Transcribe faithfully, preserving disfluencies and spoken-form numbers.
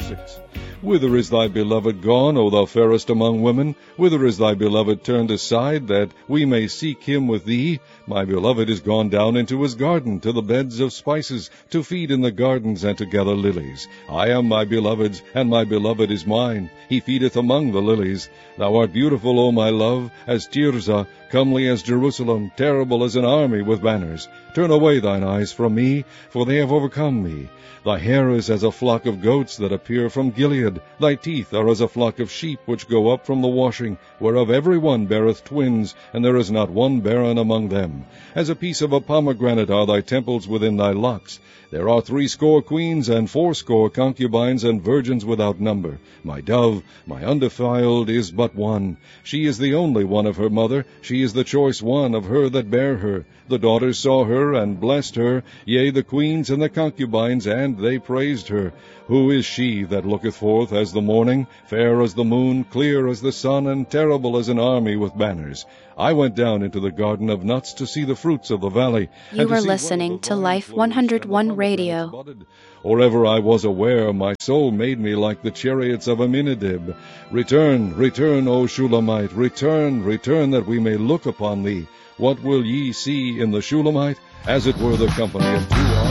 six. Whither is thy beloved gone, O thou fairest among women? Whither is thy beloved turned aside, that we may seek him with thee? My beloved is gone down into his garden, to the beds of spices, to feed in the gardens, and to gather lilies. I am my beloved's, and my beloved is mine. He feedeth among the lilies. Thou art beautiful, O my love, as Tirzah, comely as Jerusalem, terrible as an army with banners. Turn away thine eyes from me, for they have overcome me. Thy hair is as a flock of goats that appear from Gilead. Thy teeth are as a flock of sheep which go up from the washing, whereof every one beareth twins, and there is not one barren among them. As a piece of a pomegranate are thy temples within thy locks. There are threescore queens, and fourscore concubines, and virgins without number. My dove, my undefiled, is but one. She is the only one of her mother. She is the choice one of her that bare her. The daughters saw her, and blessed her, yea, the queens and the concubines, and they praised her. Who is she that looketh forth as the morning, fair as the moon, clear as the sun, and terrible as an army with banners? I went down into the garden of nuts to see the fruits of the valley. You are listening to Life one oh one Radio. Or ever I was aware, my soul made me like the chariots of Aminadab. Return, return, O Shulamite, return, return, that we may look upon thee. What will ye see in the Shulamite? As it were the company of two